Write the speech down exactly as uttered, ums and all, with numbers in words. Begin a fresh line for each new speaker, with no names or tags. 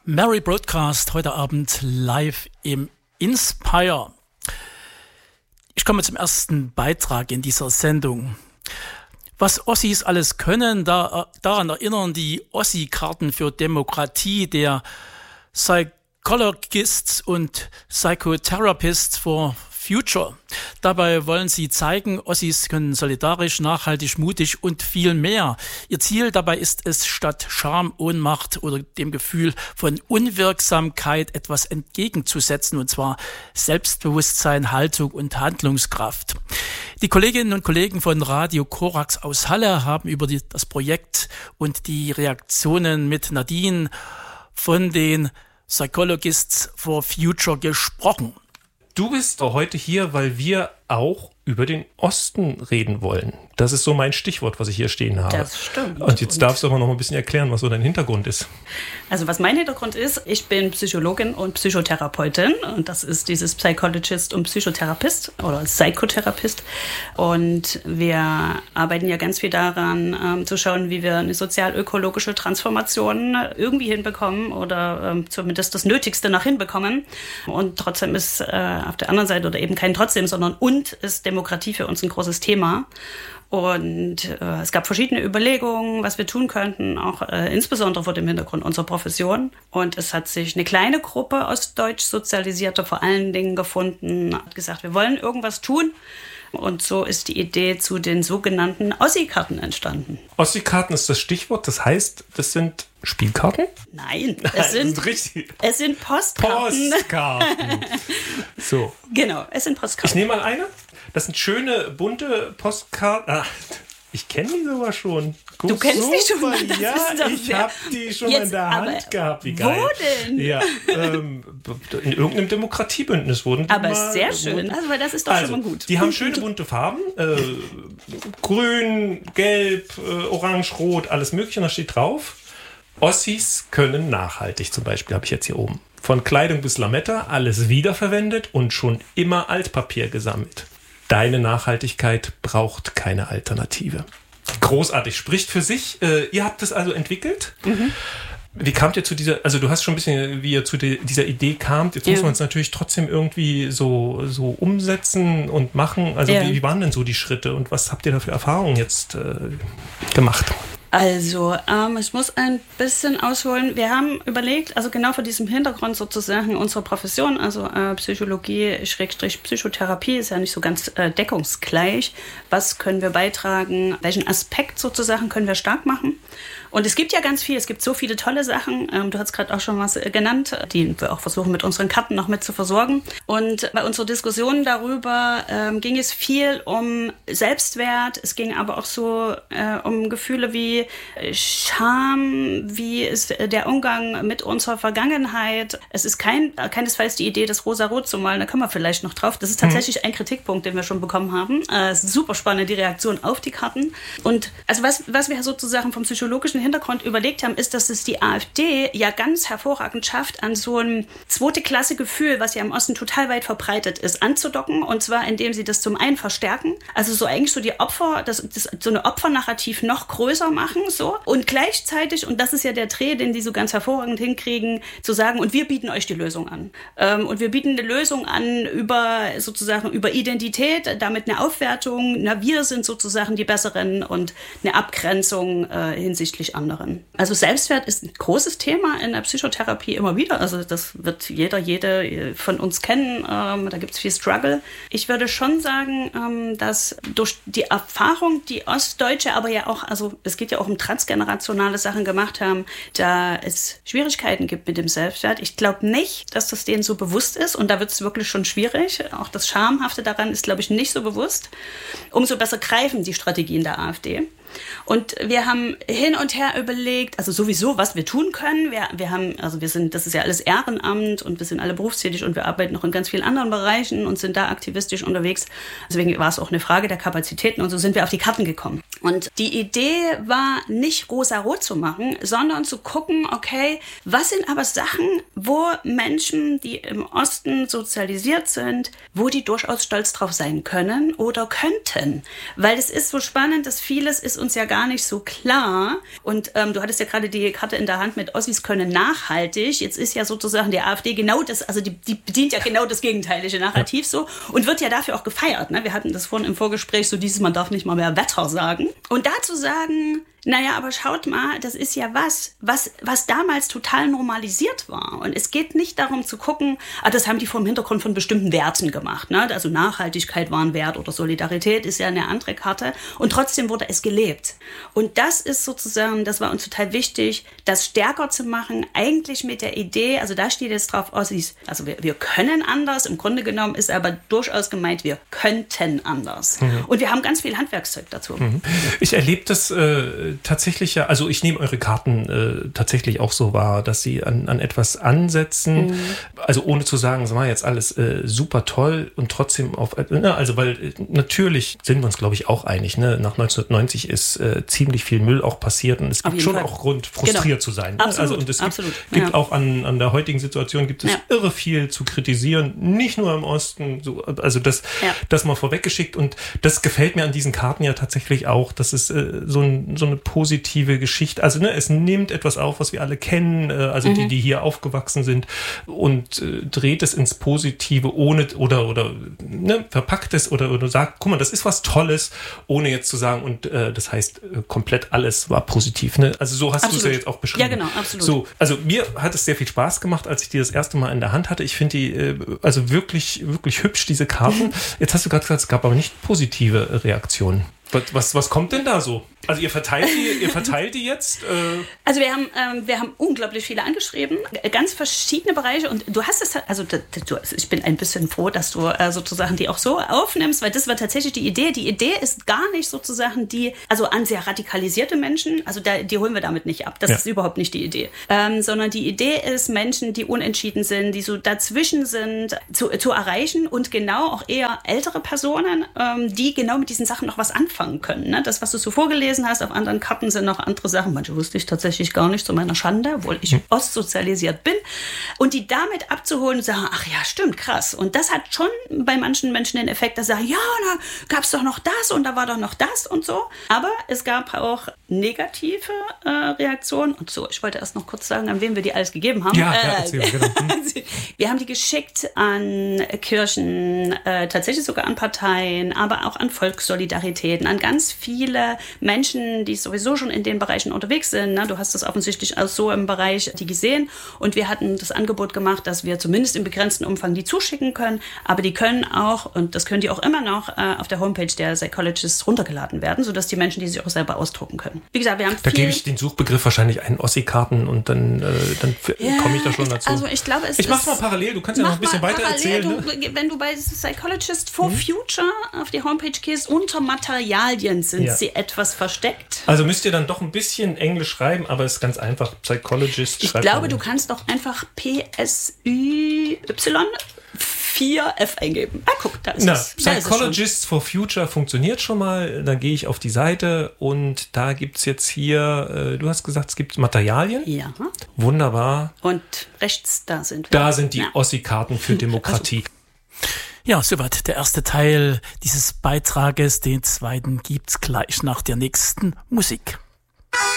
Mary Broadcast heute Abend live im Inspire. Ich komme zum ersten Beitrag in dieser Sendung. Was Ossis alles können, da, daran erinnern die Ossi-Karten für Demokratie der Psychologists und Psychotherapists for Future. Dabei wollen sie zeigen, Ossis können solidarisch, nachhaltig, mutig und viel mehr. Ihr Ziel dabei ist es, statt Scham, Ohnmacht oder dem Gefühl von Unwirksamkeit etwas entgegenzusetzen, und zwar Selbstbewusstsein, Haltung und Handlungskraft. Die Kolleginnen und Kollegen von Radio Korax aus Halle haben über die, das Projekt und die Reaktionen mit Nadine von den Psychologists for Future gesprochen.
Du bist heute hier, weil wir auch über den Osten reden wollen. Das ist so mein Stichwort, was ich hier stehen habe.
Das stimmt.
Und jetzt darfst du aber noch ein bisschen erklären, was so dein Hintergrund ist.
Also was mein Hintergrund ist, ich bin Psychologin und Psychotherapeutin und das ist dieses Psychologist und Psychotherapist oder Psychotherapist. Und wir arbeiten ja ganz viel daran, ähm, zu schauen, wie wir eine sozial-ökologische Transformation irgendwie hinbekommen oder ähm, zumindest das Nötigste nach hinbekommen. Und trotzdem ist äh, auf der anderen Seite, oder eben kein trotzdem, sondern und ist Demokratie für uns ein großes Thema. Und äh, es gab verschiedene Überlegungen, was wir tun könnten, auch äh, insbesondere vor dem Hintergrund unserer Profession. Und es hat sich eine kleine Gruppe ostdeutsch Sozialisierter vor allen Dingen gefunden, hat gesagt, wir wollen irgendwas tun. Und so ist die Idee zu den sogenannten Ossi-Karten entstanden.
Ossi-Karten ist das Stichwort, das heißt, das sind Spielkarten?
Nein, es sind,
das ist richtig.
Es sind Postkarten.
Postkarten. So.
Genau, es sind Postkarten.
Ich nehme mal eine. Das sind schöne, bunte Postkarten. Ah, ich kenne die sogar schon. Gut,
du kennst
super.
die schon? Das
ja, ich habe die schon jetzt, in der Hand gehabt. Wie geil.
Wo denn?
Ja, ähm, in irgendeinem Demokratiebündnis wurden die
Aber
mal,
sehr schön.
Wurden,
also, weil das ist doch
also,
schon mal gut.
Die haben schöne bunte Farben. Äh, grün, gelb, äh, orange, rot, alles mögliche. Und da steht drauf, Ossis können nachhaltig, zum Beispiel, habe ich jetzt hier oben. Von Kleidung bis Lametta, alles wiederverwendet und schon immer Altpapier gesammelt. Deine Nachhaltigkeit braucht keine Alternative. Großartig, spricht für sich. Äh, ihr habt es also entwickelt. Mhm. Wie kamt ihr zu dieser, also du hast schon ein bisschen, wie ihr zu de, dieser Idee kamt. Jetzt ja. muss man es natürlich trotzdem irgendwie so, so umsetzen und machen. Also ja. wie, wie waren denn so die Schritte und was habt ihr da für Erfahrungen jetzt äh, gemacht?
Also, ähm, ich muss ein bisschen ausholen. Wir haben überlegt, also genau vor diesem Hintergrund sozusagen unserer Profession, also äh, Psychologie, Schrägstrich Psychotherapie, ist ja nicht so ganz äh, deckungsgleich. Was können wir beitragen? Welchen Aspekt sozusagen können wir stark machen? Und es gibt ja ganz viel, es gibt so viele tolle Sachen. Ähm, du hast gerade auch schon was äh, genannt, die wir auch versuchen mit unseren Karten noch mit zu versorgen. Und bei unserer Diskussion darüber ähm, ging es viel um Selbstwert. Es ging aber auch so äh, um Gefühle wie Scham, wie ist der Umgang mit unserer Vergangenheit. Es ist kein, keinesfalls die Idee, das rosa-rot zu malen, da kommen wir vielleicht noch drauf. Das ist tatsächlich mhm. ein Kritikpunkt, den wir schon bekommen haben. Es ist super spannend, die Reaktion auf die Karten. Und also was, was wir sozusagen vom psychologischen Hintergrund überlegt haben, ist, dass es die AfD ja ganz hervorragend schafft, an so ein zweite Klasse Gefühl, was ja im Osten total weit verbreitet ist, anzudocken. Und zwar, indem sie das zum einen verstärken, also so eigentlich so die Opfer, das, das, so eine Opfernarrativ noch größer machen. So. Und gleichzeitig, und das ist ja der Dreh, den die so ganz hervorragend hinkriegen, zu sagen, und wir bieten euch die Lösung an. Ähm, und wir bieten eine Lösung an über sozusagen über Identität, damit eine Aufwertung, na, wir sind sozusagen die Besseren und eine Abgrenzung äh, hinsichtlich anderen. Also Selbstwert ist ein großes Thema in der Psychotherapie immer wieder. Also das wird jeder, jede von uns kennen. Ähm, da gibt es viel Struggle. Ich würde schon sagen, ähm, dass durch die Erfahrung, die Ostdeutsche, aber ja auch, also es geht ja auch um transgenerationale Sachen gemacht haben, da es Schwierigkeiten gibt mit dem Selbstwert. Ich glaube nicht, dass das denen so bewusst ist und da wird es wirklich schon schwierig. Auch das Schamhafte daran ist, glaube ich, nicht so bewusst. Umso besser greifen die Strategien der AfD. Und wir haben hin und her überlegt, also sowieso, was wir tun können. Wir, wir haben, also wir sind, das ist ja alles Ehrenamt und wir sind alle berufstätig und wir arbeiten noch in ganz vielen anderen Bereichen und sind da aktivistisch unterwegs. Deswegen war es auch eine Frage der Kapazitäten und so sind wir auf die Karten gekommen. Und die Idee war nicht rosa-rot zu machen, sondern zu gucken, okay, was sind aber Sachen, wo Menschen, die im Osten sozialisiert sind, wo die durchaus stolz drauf sein können oder könnten. Weil es ist so spannend, dass vieles ist uns ja gar nicht so klar. Und ähm, du hattest ja gerade die Karte in der Hand mit Ossis können nachhaltig. Jetzt ist ja sozusagen die AfD genau das, also die, die bedient ja genau das gegenteilige Narrativ so und wird ja dafür auch gefeiert. Ne? Wir hatten das vorhin im Vorgespräch, so dieses, man darf nicht mal mehr Wetter sagen. Und dazu sagen, naja, aber schaut mal, das ist ja was, was, was damals total normalisiert war. Und es geht nicht darum zu gucken, ah, das haben die vor dem Hintergrund von bestimmten Werten gemacht. Ne? Also Nachhaltigkeit war ein Wert oder Solidarität ist ja eine andere Karte. Und trotzdem wurde es gelebt. Und das ist sozusagen, das war uns total wichtig, das stärker zu machen, eigentlich mit der Idee, also da steht jetzt drauf, Ossis, also wir, wir können anders, im Grunde genommen ist aber durchaus gemeint, wir könnten anders. Mhm. Und wir haben ganz viel Handwerkszeug dazu.
Mhm. Ich erlebe das äh, tatsächlich ja, also ich nehme eure Karten äh, tatsächlich auch so wahr, dass sie an, an etwas ansetzen, mhm. also ohne zu sagen, es war jetzt alles äh, super toll und trotzdem auf, na, also weil äh, natürlich sind wir uns, glaube ich, auch einig, ne? Nach neunzehnhundertneunzig ist äh, ziemlich viel Müll auch passiert und es gibt schon Fall. auch Grund, frustriert genau. zu sein. Ne?
Absolut,
also und es
absolut.
gibt, gibt
ja.
auch an, an der heutigen Situation gibt es ja. irre viel zu kritisieren, nicht nur im Osten, so, also das, ja. das mal vorweggeschickt und das gefällt mir an diesen Karten ja tatsächlich auch, dass es äh, so, ein, so eine positive Geschichte, also ne, es nimmt etwas auf, was wir alle kennen, äh, also mhm. die, die hier aufgewachsen sind und äh, dreht es ins Positive, ohne oder oder ne, verpackt es oder, oder sagt, guck mal, das ist was Tolles, ohne jetzt zu sagen, und äh, das heißt, äh, komplett alles war positiv. Ne? Also so hast du es ja jetzt auch beschrieben.
Ja, genau, absolut.
So, also mir hat es sehr viel Spaß gemacht, als ich die das erste Mal in der Hand hatte. Ich finde die äh, also wirklich, wirklich hübsch, diese Karten. Jetzt hast du gerade gesagt, es gab aber nicht positive Reaktionen. Was, was, was kommt denn da so? Also ihr verteilt die, ihr verteilt die jetzt? Äh
also wir haben, ähm, wir haben unglaublich viele angeschrieben, ganz verschiedene Bereiche und du hast es, also du, ich bin ein bisschen froh, dass du äh, sozusagen die auch so aufnimmst, weil das war tatsächlich die Idee. Die Idee ist gar nicht sozusagen die, also an sehr radikalisierte Menschen, also da, die holen wir damit nicht ab, das ja. ist überhaupt nicht die Idee, ähm, sondern die Idee ist, Menschen, die unentschieden sind, die so dazwischen sind, zu, zu erreichen und genau auch eher ältere Personen, ähm, die genau mit diesen Sachen noch was anfangen können. Ne? Das, was du so vorgelesen hast, auf anderen Karten sind noch andere Sachen. Manche wusste ich tatsächlich gar nicht, zu meiner Schande, obwohl ich hm. ostsozialisiert bin. Und die damit abzuholen und sagen, ach ja, stimmt, krass. Und das hat schon bei manchen Menschen den Effekt, dass sie sagen, ja, da gab es doch noch das und da war doch noch das und so. Aber es gab auch negative äh, Reaktionen. Und so, ich wollte erst noch kurz sagen, an wen wir die alles gegeben haben.
Ja,
äh,
ja erzähl, genau.
Wir haben die geschickt an Kirchen, äh, tatsächlich sogar an Parteien, aber auch an Volkssolidaritäten, an ganz viele Menschen, die sowieso schon in den Bereichen unterwegs sind. Ne? Du hast das offensichtlich auch so im Bereich die gesehen. Und wir hatten das Angebot gemacht, dass wir zumindest im begrenzten Umfang die zuschicken können. Aber die können auch, und das können die auch immer noch, äh, auf der Homepage der Psychologists runtergeladen werden, sodass die Menschen die sich auch selber ausdrucken können. Wie gesagt, wir haben
Da gebe ich den Suchbegriff wahrscheinlich ein, Ossi-Karten, und dann, äh, dann ja, komme ich da schon dazu.
Also ich glaube, es
Ich mach's mal parallel, du kannst ja noch ein bisschen weiter erzählen.
Du, ne? Wenn du bei Psychologists for hm? Future auf die Homepage gehst, unter Materialien sind ja. sie etwas versteckt.
Also müsst ihr dann doch ein bisschen Englisch schreiben, aber es ist ganz einfach. Psychologist.
Ich glaube, du kannst doch einfach P S Y vier F eingeben. Ah, guck, da ist
Na,
es.
Psychologists for Future funktioniert schon mal. Dann gehe ich auf die Seite und da gibt es jetzt hier, äh, du hast gesagt, es gibt Materialien.
Ja.
Wunderbar.
Und rechts, da sind wir.
Da sind die
ja.
Ossi-Karten für Demokratie.
Also. Ja, soweit der erste Teil dieses Beitrages. Den zweiten gibt's gleich nach der nächsten Musik.